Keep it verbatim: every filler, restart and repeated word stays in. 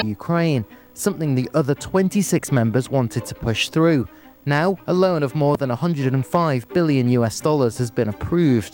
Ukraine, something the other twenty-six members wanted to push through. Now, a loan of more than one hundred five billion U S dollars has been approved.